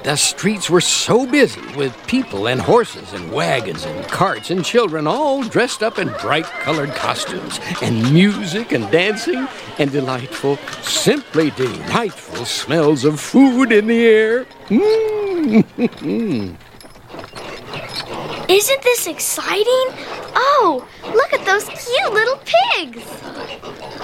The streets were so busy with people and horses and wagons and carts and children all dressed up in bright-colored costumes, and music and dancing and delightful, simply delightful smells of food in the air. Isn't this exciting? Oh, look at those cute little pigs!